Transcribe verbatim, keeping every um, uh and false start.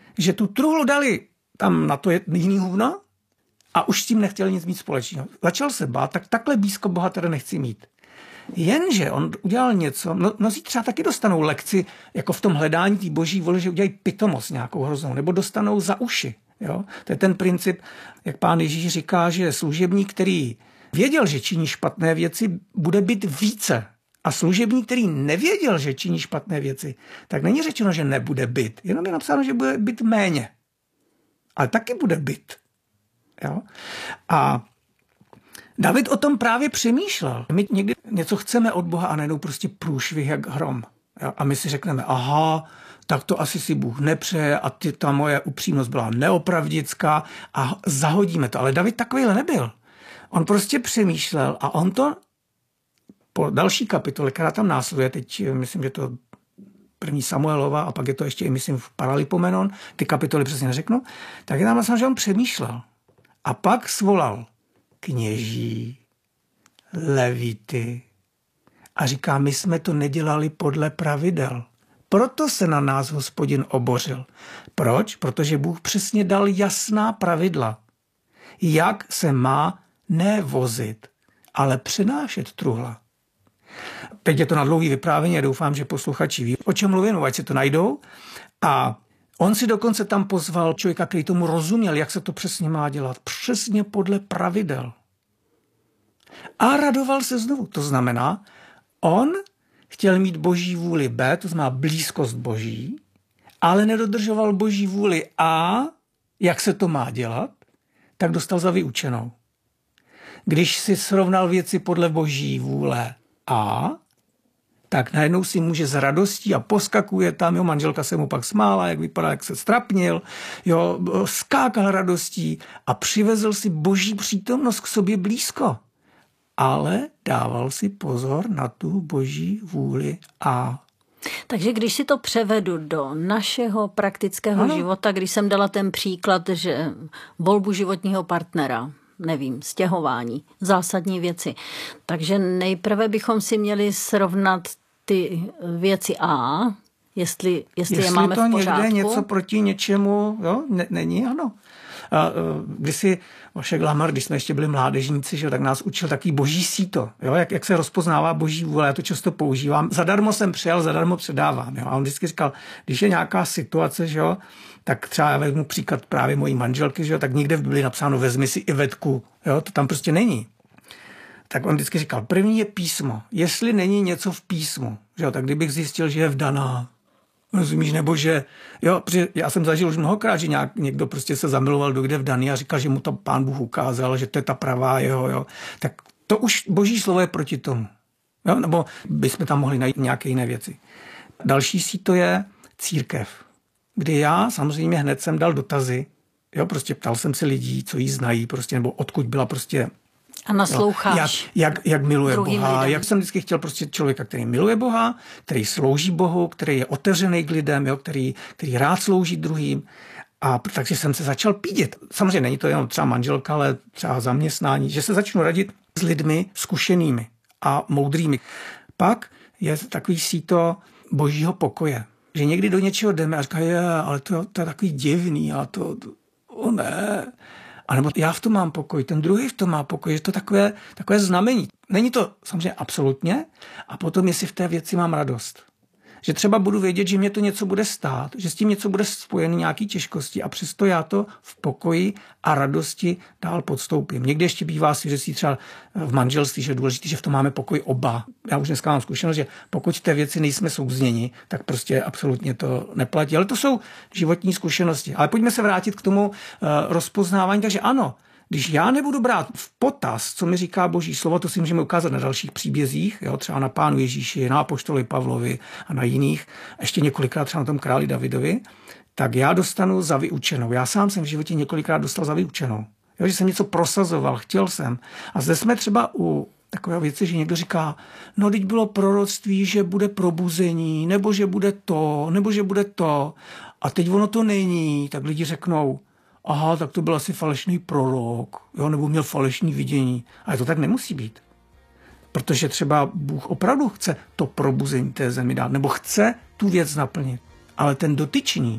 že tu truhlu dali tam na to jiný hovno a už s tím nechtěl nic mít společného. Začal se bát, tak takhle blízko Boha teda nechci mít. Jenže on udělal něco, no, mnozí třeba taky dostanou lekci, jako v tom hledání té boží vůle, že udělají pitomost nějakou hroznou, nebo dostanou za uši. Jo? To je ten princip, jak pán Ježíš říká, že služebník, který věděl, že činí špatné věci, bude být více. A služebník, který nevěděl, že činí špatné věci, tak není řečeno, že nebude být. Jenom je napsáno, že bude být méně. Ale taky bude být. Jo? A David o tom právě přemýšlel. My někdy něco chceme od Boha a najednou prostě průšvih jak hrom. Jo? A my si řekneme, aha, tak to asi si Bůh nepřeje a ty, ta moje upřímnost byla neopravdická a zahodíme to. Ale David takovýhle nebyl. On prostě přemýšlel a on to po další kapitole, která tam následuje, teď myslím, že to první Samuelova a pak je to ještě, myslím, v Paralipomenon, ty kapitoly přesně neřeknu, tak je tam vlastně, že on přemýšlel. A pak svolal kněží, levity a říká, my jsme to nedělali podle pravidel. Proto se na nás Hospodin obořil. Proč? Protože Bůh přesně dal jasná pravidla, jak se má ne vozit, ale přenášet truhla. Teď je to na dlouhý vyprávění a doufám, že posluchači ví, o čem mluvím, ať si to najdou. A on si dokonce tam pozval člověka, který tomu rozuměl, jak se to přesně má dělat. Přesně podle pravidel. A radoval se znovu. To znamená, on chtěl mít boží vůli B, to znamená blízkost boží, ale nedodržoval boží vůli A, jak se to má dělat, tak dostal za vyučenou. Když si srovnal věci podle boží vůle A, tak najednou si může s radostí a poskakuje tam, jo, manželka se mu pak smála, jak vypadá, jak se strapnil, jo, skákal radostí a přivezl si boží přítomnost k sobě blízko. Ale dával si pozor na tu boží vůli A. Takže když si to převedu do našeho praktického ano. života, když jsem dala ten příklad, že volbu životního partnera, nevím, stěhování, zásadní věci. Takže nejprve bychom si měli srovnat ty věci A, jestli, jestli, jestli je máme v pořádku. Jestli to někde něco proti něčemu, jo, ne, není, ano. A, když si Vašek Lamar, když jsme ještě byli mládežníci, že, tak nás učil taký boží síto, jo, jak, jak se rozpoznává boží vůle, já to často používám. Zadarmo jsem přijal, zadarmo předávám. Jo. A on vždycky říkal, když je nějaká situace, že jo, tak třeba já vezmu příklad právě mojí manželky, že jo, tak někde v Biblii napsáno vezmi si Ivetku, jo, to tam prostě není. Tak on vždycky říkal, první je písmo. Jestli není něco v písmu, že jo, tak kdybych zjistil, že je vdaná, rozumíš, nebo že, jo, protože já jsem zažil už mnohokrát, že nějak, někdo prostě se zamiloval do kde vdaný a říkal, že mu to Pán Bůh ukázal, že to je ta pravá jeho, jo. Tak to už boží slovo je proti tomu. Jo, nebo bychom tam mohli najít nějaké jiné věci. Další síto je církev, kdy já samozřejmě hned jsem dal dotazy, jo, prostě ptal jsem se lidí, co jí znají, prostě, nebo odkud byla prostě. A nasloucháš. Jak, jak, jak miluje Boha. Lidem. Jak jsem vždycky chtěl prostě člověka, který miluje Boha, který slouží Bohu, který je otevřený k lidem, jo, který, který rád slouží druhým. A takže jsem se začal pídit. Samozřejmě není to jenom třeba manželka, ale třeba zaměstnání, že se začnu radit s lidmi zkušenými a moudrými. Pak je takový síto božího pokoje. Že někdy do něčeho jdeme a říkají, ale to, to je takový divný a to, to o ne. A nebo já v tom mám pokoj, ten druhý v tom má pokoj, že to takové, takové znamení. Není to samozřejmě absolutně a potom, jestli v té věci mám radost. Že třeba budu vědět, že mě to něco bude stát, že s tím něco bude spojený nějaký těžkosti a přesto já to v pokoji a radosti dál podstoupím. Někdy ještě bývá svědectví třeba v manželství, že je důležité, že v tom máme pokoj oba. Já už dneska mám zkušenost, že pokud v té věci nejsme souzněni, tak prostě absolutně to neplatí. Ale to jsou životní zkušenosti. Ale pojďme se vrátit k tomu uh, rozpoznávání. Takže ano, když já nebudu brát v potaz, co mi říká boží slovo, to si můžeme ukázat na dalších příbězích, jo, třeba na Pánu Ježíši, na apoštoli Pavlovi a na jiných, ještě několikrát třeba na tom králi Davidovi, tak já dostanu za vyučenou. Já sám jsem v životě několikrát dostal za vyučenou. Jo, že jsem něco prosazoval, chtěl jsem. A zde jsme třeba u takové věci, že někdo říká, no teď bylo proroctví, že bude probuzení, nebo že bude to, nebo že bude to. A teď ono to není, tak lidi řeknou, aha, tak to byl asi falešný prorok, jo, nebo měl falešný vidění. Ale to tak nemusí být. Protože třeba Bůh opravdu chce to probuzení té zemi dát, nebo chce tu věc naplnit. Ale ten dotyčný